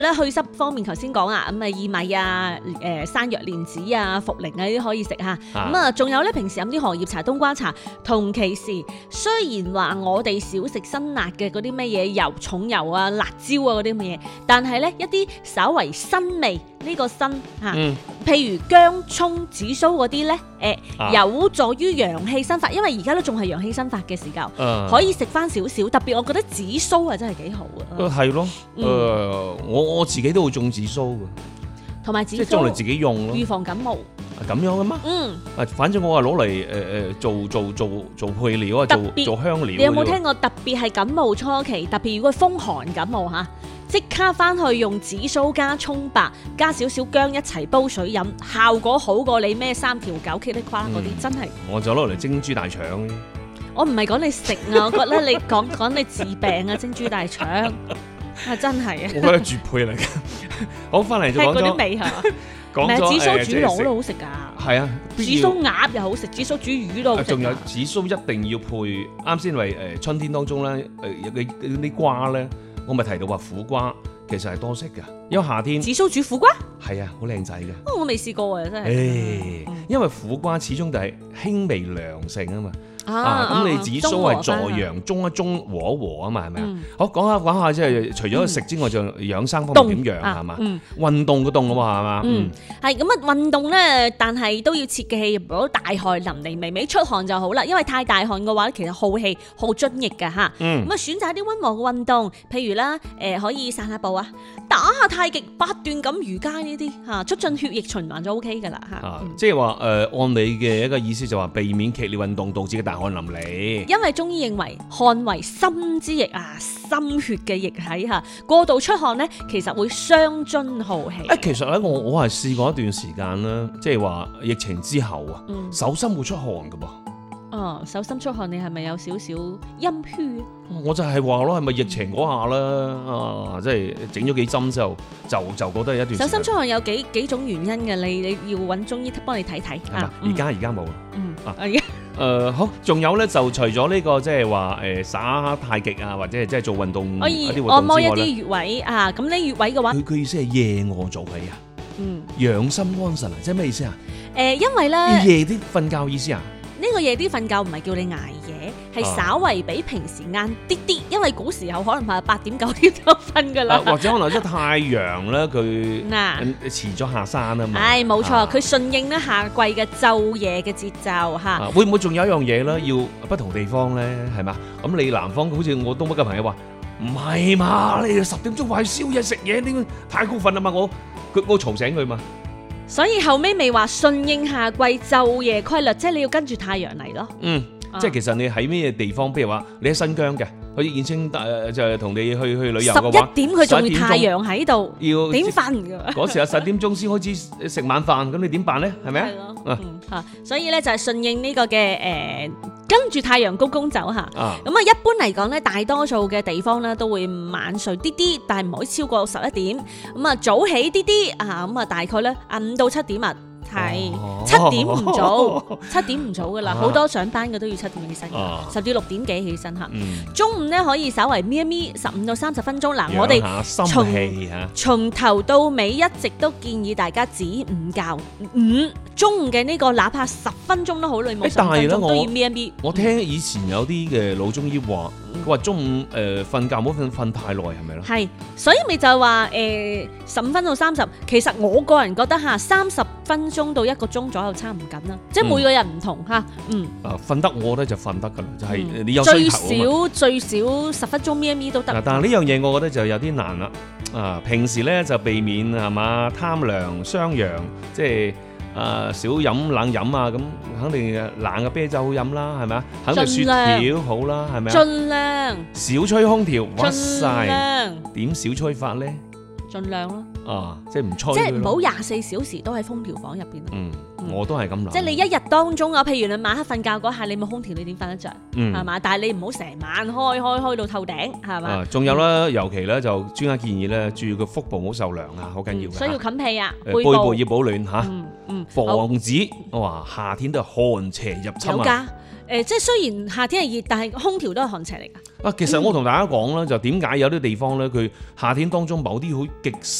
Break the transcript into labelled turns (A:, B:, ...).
A: 咧祛濕方面，頭先講啊，咁啊薏米啊、山藥蓮子啊、茯苓啊呢啲可以食嚇。咁啊，仲有咧平時飲啲荷葉茶、冬瓜茶。同其時，雖然話我哋少食辛辣嘅嗰啲咩嘢油、重油啊、辣椒啊嗰啲咩嘢，但係咧一啲稍為辛味呢個辛嚇，譬如薑、葱、紫蘇嗰啲咧，有助於陽氣生發，因為而家都仲係陽氣生發嘅時候，可以食翻少少。特別我覺得紫蘇啊真係幾好啊。
B: 係咯，我自己都會種紫蘇嘅，
A: 同埋紫蘇
B: 即係種嚟自己用咯，
A: 預防感冒。
B: 咁樣嘅咩？反正我係攞嚟做配料啊，做香料。
A: 你有冇聽過特別係感冒初期，特別如果風寒感冒嚇，即刻翻去用紫蘇加葱白加少少薑一齊煲水飲，效果好過你咩3條9茄哩瓜嗰啲，真係。
B: 我就攞嚟蒸豬大腸。
A: 我唔係講你食啊，我覺得你講你治病啊，蒸豬大腸啊，真係啊。
B: 我覺得絕配嚟嘅。好，翻嚟就講咗。係嗰啲
A: 味係嘛？
B: 講咗
A: 紫蘇煮螺都好食㗎。係
B: 啊，
A: 紫蘇鴨又好食，紫蘇煮魚都好食。
B: 仲有紫蘇一定要配，啱先為春天當中咧，啲瓜咧，我咪提到話苦瓜，其實係多食㗎，因為夏天。
A: 紫蘇煮苦瓜？係
B: 啊，好靚仔嘅。
A: 我未試過啊，真係。
B: 因為苦瓜始終就係輕微涼性啊嘛。咁你紫蘇係助陽，中一中和一和啊嘛，係咪啊？好，講下即係除咗食之外，就養生方面點養係嘛？運動嘅動啊嘛，係嘛？
A: 係咁啊，運動咧，但係都要切記，如果大汗淋漓、微微出汗就好啦，因為太大汗嘅話，其實耗氣、耗津液㗎嚇。咁啊，選擇啲溫和嘅運動，譬如啦，可以散下步啊，打下太極、八段錦、瑜伽呢啲嚇，促進血液循環就 OK 㗎啦嚇。
B: 即係話按你嘅一個意思就話避免劇烈運動導致嘅大汗淋漓，
A: 因為中醫認為汗為心之液啊，心血嘅液體嚇，過度出汗咧，其實會傷津耗氣。
B: 其實咧，我係試過一段時間啦，即係話疫情之後啊，手心會出汗㗎噃。
A: 手心出汗，你係咪有少少陰虛？
B: 我就係話咯，係咪疫情嗰下啦？即係整咗幾針之後，就覺得有一段時間。
A: 手心出汗有幾種原因嘅，你要揾中醫幫你睇睇。
B: 而家冇啦。好，仲有咧，就除咗呢個即係話耍太極啊，或者係即係做運動
A: 可以按摩一啲穴位啊。咁呢穴位嘅話，
B: 佢意思係夜卧早起啊。養心安神啊，即係咩意思啊？
A: 因為咧
B: 夜啲瞓覺意思啊？
A: 呢個夜啲瞓覺唔係叫你捱夜，係稍為比平時晏啲啲，因為古時候可能係8點9點就瞓㗎啦。
B: 或者可能即係太陽咧，佢遲咗下山啊嘛。係
A: 冇錯，佢順應咧夏季嘅晝夜嘅節奏嚇。
B: 會唔會仲有一樣嘢咧？要不同地方咧，係嘛？咁你南方好似我東北嘅朋友話，唔係嘛？你10點鐘話宵夜食嘢，點太高分啊嘛？我嘈醒佢嘛。
A: 所以後尾未話順應夏季晝夜規律，即係你要跟住太陽嚟咯。
B: 即係其實你喺咩地方，譬如話你喺新疆嘅，好似燕青就係同你去旅遊嘅話，11
A: 點佢仲要太陽喺度，
B: 要
A: 點瞓㗎？嗰
B: 時啊10點鐘先開始食晚飯，咁你點辦咧？係咪
A: 啊？所以咧就係順應呢個嘅跟住太陽公公走嚇。咁一般嚟講咧，大多數嘅地方咧都會晚睡啲啲，但係唔可以超過11點。咁啊早起啲啲啊，咁啊大概咧5到7點啊。係7點唔早，7點唔早噶啦，好多上班嘅都要7點起身，10至6點幾起身嚇。中午咧可以稍為搣一搣15到30分鐘。嗱，我哋從頭到尾一直都建議大家只午覺，中午嘅呢個哪怕10分鐘都好，你冇10分鐘都要搣一搣。
B: 我聽以前有啲嘅老中醫話中午瞓覺唔好瞓太耐，係咪咧？係，
A: 所以咪就係話15分到30，其實我個人覺得嚇30分鐘到1個鐘左右差唔緊啦，即係每個人唔同嚇。
B: 瞓得我覺得就瞓得㗎啦，就係你有需求
A: 最少10分鐘搣一搣都得。
B: 但係呢樣嘢我覺得就有啲難啦。平時咧就避免係嘛貪涼傷陽，即係少飲冷飲啊，咁肯定冷嘅啤酒好飲啦，係咪啊？肯定雪條好啦，係咪啊？
A: 盡量
B: 少吹空調，哇
A: 塞！
B: 點少吹法咧？
A: 盡量咯。
B: 即係唔吹。
A: 即係唔好24小時都喺空調房入邊。
B: 我都係咁諗。
A: 即係你一日當中啊，譬如你晚黑瞓覺嗰下，你冇空調你點瞓得着？係嘛？但係你唔好成晚開到透頂，係嘛？
B: 仲有啦，尤其咧就專家建議咧，注意個腹部唔好受涼啊，好緊要嘅。
A: 需要冚被啊，
B: 背部要保暖嚇，防止夏天都係寒邪入侵啊。
A: 即係雖然夏天係熱，但係空調都係寒邪嚟㗎。
B: 其實我同大家講啦，就點解有啲地方咧，佢夏天當中某啲好極